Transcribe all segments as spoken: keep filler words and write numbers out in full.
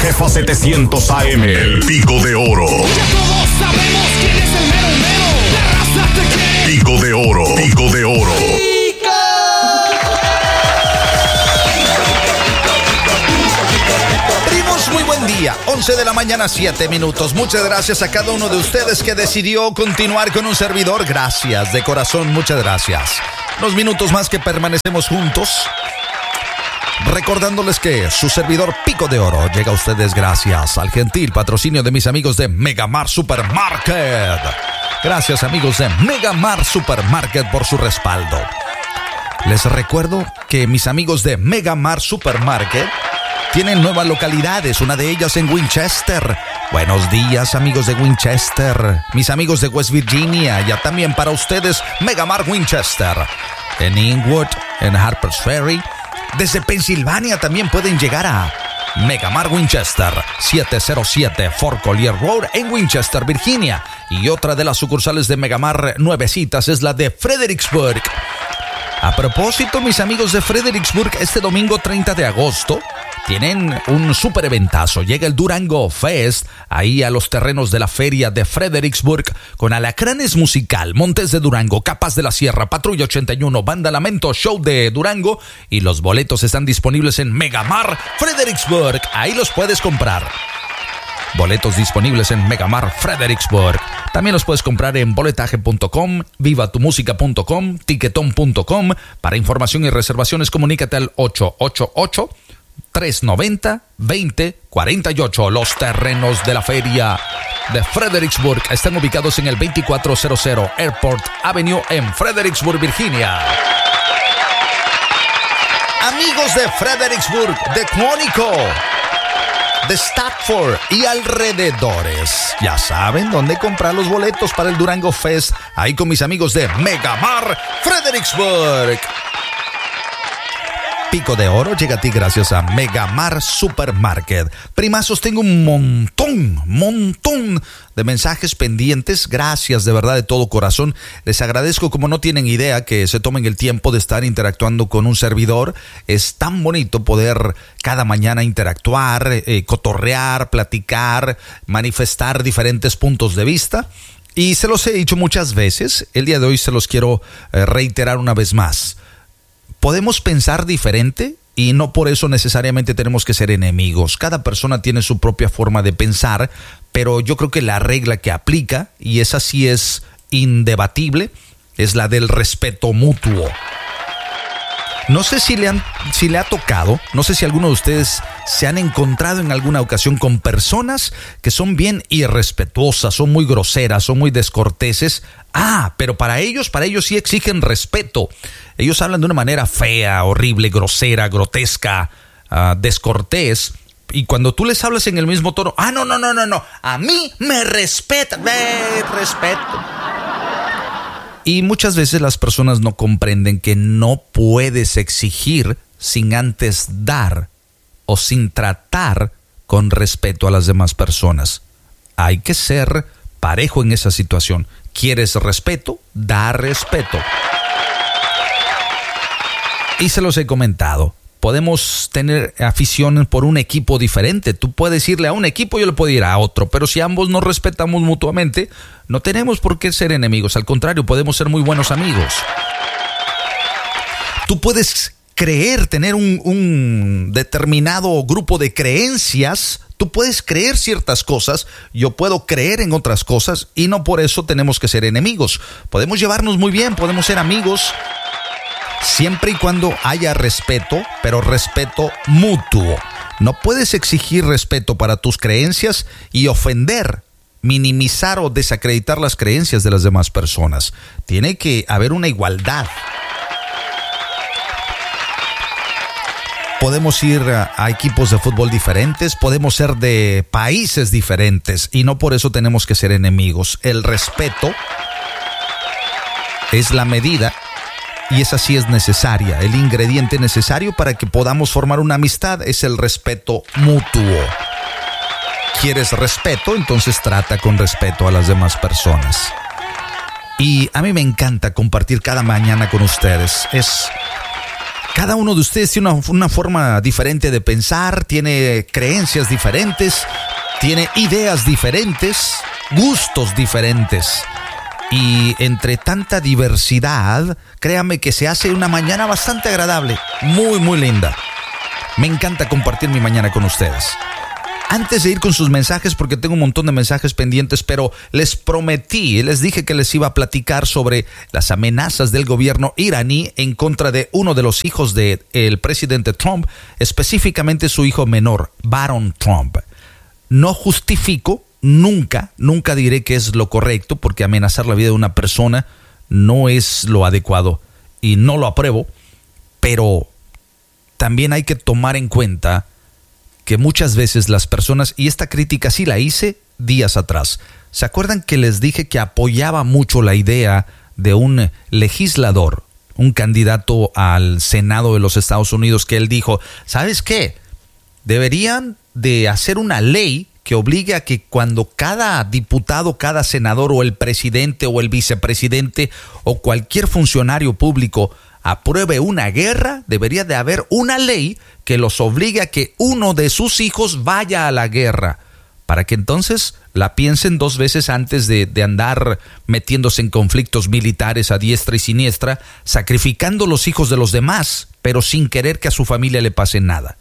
Jefa setecientos A M, el Pico de Oro. Ya todos sabemos quién es el mero mero. La raza te quiere. Pico de Oro, Pico de Oro. Primos, muy buen día. once de la mañana, siete minutos. Muchas gracias a cada uno de ustedes que decidió continuar con un servidor. Gracias, de corazón, muchas gracias. Unos minutos más que permanecemos juntos. Recordándoles que su servidor Pico de Oro llega a ustedes gracias al gentil patrocinio de mis amigos de Megamar Supermarket. Gracias, amigos de Megamar Supermarket, por su respaldo. Les recuerdo que mis amigos de Megamar Supermarket tienen nuevas localidades, una de ellas en Winchester. Buenos días, amigos de Winchester, mis amigos de West Virginia, ya también para ustedes Megamar Winchester. En Inwood, en Harpers Ferry. Desde Pensilvania también pueden llegar a Megamar Winchester, setecientos siete Fort Collier Road en Winchester, Virginia. Y otra de las sucursales de Megamar nuevecitas es la de Fredericksburg. A propósito, mis amigos de Fredericksburg, este domingo treinta de agosto tienen un super eventazo. Llega el Durango Fest ahí a los terrenos de la feria de Fredericksburg con Alacranes Musical, Montes de Durango, Capas de la Sierra, Patrulla ochenta y uno, Banda Lamento, Show de Durango, y los boletos están disponibles en Megamar Fredericksburg. Ahí los puedes comprar. Boletos disponibles en Megamar Fredericksburg. También los puedes comprar en boletaje punto com, viva tu música punto com, tiquetón punto com. Para información y reservaciones, comunícate al ocho ocho ocho, tres nueve cero, dos cero cuatro ocho. Los terrenos de la feria de Fredericksburg están ubicados en el veinticuatrocientos Airport Avenue en Fredericksburg, Virginia. Amigos de Fredericksburg, de Quantico, de Stafford y alrededores, ya saben dónde comprar los boletos para el Durango Fest, ahí con mis amigos de Megamar Fredericksburg. Pico de Oro llega a ti gracias a Megamar Supermarket. Primazos, tengo un montón, montón de mensajes pendientes. Gracias de verdad de todo corazón. Les agradezco, como no tienen idea, que se tomen el tiempo de estar interactuando con un servidor. Es tan bonito poder cada mañana interactuar, eh, cotorrear, platicar, manifestar diferentes puntos de vista. Y se los he dicho muchas veces. El día de hoy se los quiero eh, reiterar una vez más. Podemos pensar diferente y no por eso necesariamente tenemos que ser enemigos. Cada persona tiene su propia forma de pensar, pero yo creo que la regla que aplica, y esa sí es indebatible, es la del respeto mutuo. No sé si le, han, si le ha tocado, no sé si alguno de ustedes se han encontrado en alguna ocasión con personas que son bien irrespetuosas, son muy groseras, son muy descorteses. Ah, pero para ellos, para ellos sí exigen respeto. Ellos hablan de una manera fea, horrible, grosera, grotesca, uh, descortés. Y cuando tú les hablas en el mismo tono, ah, no, no, no, no, no, a mí me respeta, me respeto. Y muchas veces las personas no comprenden que no puedes exigir sin antes dar o sin tratar con respeto a las demás personas. Hay que ser parejo en esa situación. ¿Quieres respeto? Da respeto. Y se los he comentado. Podemos tener afición por un equipo diferente. Tú puedes irle a un equipo, yo le puedo ir a otro. Pero si ambos nos respetamos mutuamente, no tenemos por qué ser enemigos. Al contrario, podemos ser muy buenos amigos. Tú puedes creer, tener un, un determinado grupo de creencias. Tú puedes creer ciertas cosas, yo puedo creer en otras cosas, y no por eso tenemos que ser enemigos. Podemos llevarnos muy bien, podemos ser amigos, siempre y cuando haya respeto, pero respeto mutuo. No puedes exigir respeto para tus creencias y ofender, minimizar o desacreditar las creencias de las demás personas. Tiene que haber una igualdad. Podemos ir a, a equipos de fútbol diferentes, podemos ser de países diferentes y no por eso tenemos que ser enemigos. El respeto es la medida y esa sí es necesaria. El ingrediente necesario para que podamos formar una amistad es el respeto mutuo. ¿Quieres respeto? Entonces trata con respeto a las demás personas. Y a mí me encanta compartir cada mañana con ustedes. Es... Cada uno de ustedes tiene una, una forma diferente de pensar, tiene creencias diferentes, tiene ideas diferentes, gustos diferentes. Y entre tanta diversidad, créame que se hace una mañana bastante agradable, muy, muy linda. Me encanta compartir mi mañana con ustedes. Antes de ir con sus mensajes, porque tengo un montón de mensajes pendientes, pero les prometí, les dije que les iba a platicar sobre las amenazas del gobierno iraní en contra de uno de los hijos del presidente Trump, específicamente su hijo menor, Barron Trump. No justifico, nunca, nunca diré que es lo correcto, porque amenazar la vida de una persona no es lo adecuado y no lo apruebo, pero también hay que tomar en cuenta que muchas veces las personas, y esta crítica sí la hice días atrás, ¿se acuerdan que les dije que apoyaba mucho la idea de un legislador, un candidato al Senado de los Estados Unidos, que él dijo, ¿sabes qué? Deberían de hacer una ley que obligue a que cuando cada diputado, cada senador o el presidente o el vicepresidente o cualquier funcionario público apruebe una guerra, debería de haber una ley que los obligue a que uno de sus hijos vaya a la guerra, para que entonces la piensen dos veces antes de, de andar metiéndose en conflictos militares a diestra y siniestra, sacrificando los hijos de los demás, pero sin querer que a su familia le pase nada.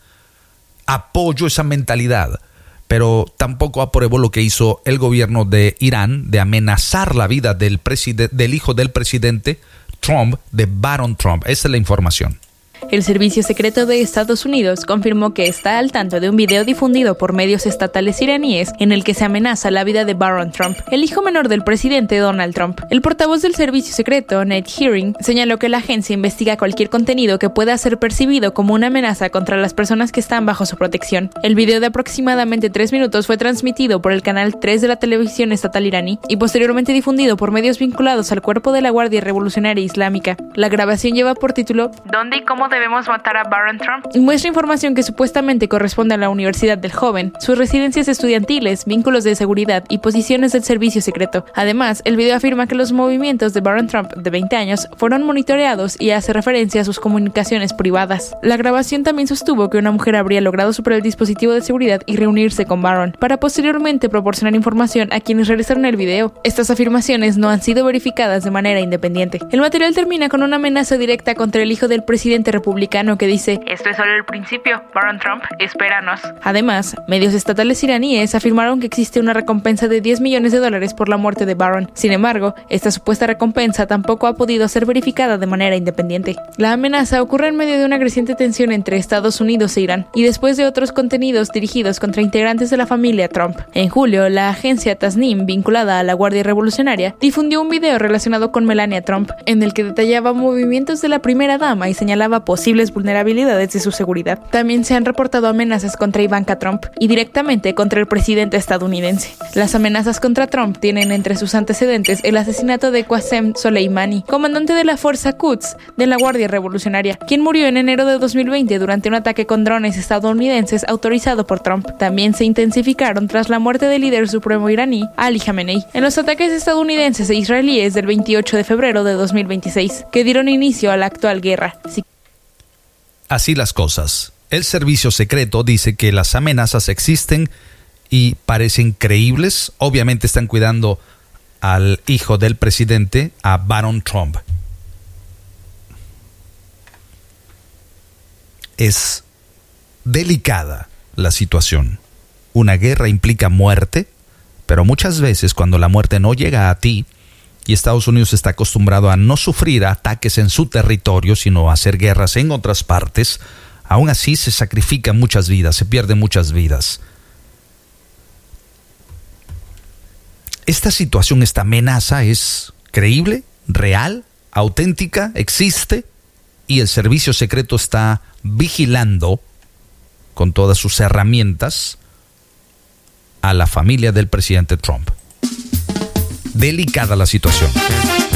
Apoyo esa mentalidad, pero tampoco apruebo lo que hizo el gobierno de Irán de amenazar la vida del, preside- del hijo del presidente Trump, de Barron Trump. Esa es la información. El Servicio Secreto de Estados Unidos confirmó que está al tanto de un video difundido por medios estatales iraníes en el que se amenaza la vida de Barron Trump, el hijo menor del presidente Donald Trump. El portavoz del Servicio Secreto, Nate Hearing, señaló que la agencia investiga cualquier contenido que pueda ser percibido como una amenaza contra las personas que están bajo su protección. El video de aproximadamente tres minutos fue transmitido por el canal tres de la televisión estatal iraní y posteriormente difundido por medios vinculados al cuerpo de la Guardia Revolucionaria Islámica. La grabación lleva por título ¿Dónde y cómo debemos matar a Barron Trump? Y muestra información que supuestamente corresponde a la universidad del joven, sus residencias estudiantiles, vínculos de seguridad y posiciones del servicio secreto. Además, el video afirma que los movimientos de Barron Trump, de veinte años, fueron monitoreados y hace referencia a sus comunicaciones privadas. La grabación también sostuvo que una mujer habría logrado superar el dispositivo de seguridad y reunirse con Barron, para posteriormente proporcionar información a quienes realizaron el video. Estas afirmaciones no han sido verificadas de manera independiente. El material termina con una amenaza directa contra el hijo del presidente republicano que dice, esto es solo el principio, Barron Trump, espéranos. Además, medios estatales iraníes afirmaron que existe una recompensa de diez millones de dólares por la muerte de Barron. Sin embargo, esta supuesta recompensa tampoco ha podido ser verificada de manera independiente. La amenaza ocurre en medio de una creciente tensión entre Estados Unidos e Irán, y después de otros contenidos dirigidos contra integrantes de la familia Trump. En julio, la agencia Tasnim, vinculada a la Guardia Revolucionaria, difundió un video relacionado con Melania Trump, en el que detallaba movimientos de la primera dama y señalaba posibles vulnerabilidades de su seguridad. También se han reportado amenazas contra Ivanka Trump y directamente contra el presidente estadounidense. Las amenazas contra Trump tienen entre sus antecedentes el asesinato de Qasem Soleimani, comandante de la Fuerza Quds de la Guardia Revolucionaria, quien murió en enero de dos mil veinte durante un ataque con drones estadounidenses autorizado por Trump. También se intensificaron tras la muerte del líder supremo iraní, Ali Khamenei, en los ataques estadounidenses e israelíes del veintiocho de febrero de dos mil veintiséis, que dieron inicio a la actual guerra. Si Así las cosas. El servicio secreto dice que las amenazas existen y parecen creíbles. Obviamente están cuidando al hijo del presidente, a Barron Trump. Es delicada la situación. Una guerra implica muerte, pero muchas veces cuando la muerte no llega a ti, y Estados Unidos está acostumbrado a no sufrir ataques en su territorio, sino a hacer guerras en otras partes, aún así se sacrifican muchas vidas, se pierden muchas vidas. Esta situación, esta amenaza es creíble, real, auténtica, existe, y el servicio secreto está vigilando con todas sus herramientas a la familia del presidente Trump. Delicada la situación.